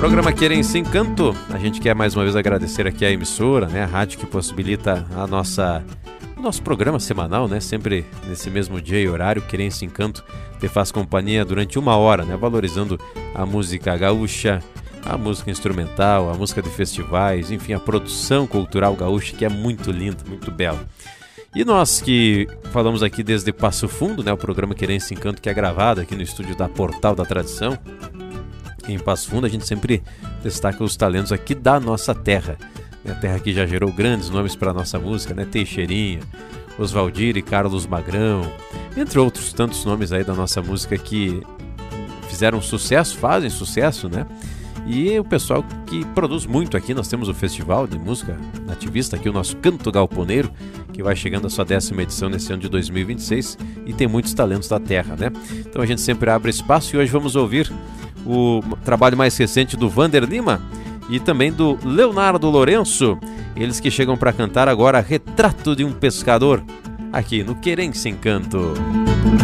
Programa Querência Encanto. A gente quer mais uma vez agradecer aqui a emissora, né, a rádio que possibilita o nosso programa semanal, né, sempre nesse mesmo dia e horário. Querência Encanto te faz companhia durante 1 hora, né, valorizando a música gaúcha, a música instrumental, a música de festivais, enfim, a produção cultural gaúcha, que é muito linda, muito bela. E nós que falamos aqui desde Passo Fundo, né, o programa Querência Encanto, que é gravado aqui no estúdio da Portal da Tradição, em Passo Fundo, a gente sempre destaca os talentos aqui da nossa terra. A terra que já gerou grandes nomes para a nossa música, né? Teixeirinha, Oswaldir e Carlos Magrão, entre outros tantos nomes aí da nossa música que fizeram sucesso, fazem sucesso, né? E o pessoal que produz muito aqui, nós temos o Festival de Música Nativista, aqui o nosso Canto Galponeiro, que vai chegando à sua 10ª edição nesse ano de 2026 e tem muitos talentos da terra, né? Então a gente sempre abre espaço e hoje vamos ouvir o trabalho mais recente do Vander Lima e também do Leonardo Lourenço, eles que chegam para cantar agora Retrato de um Pescador, aqui no Querência Encanto.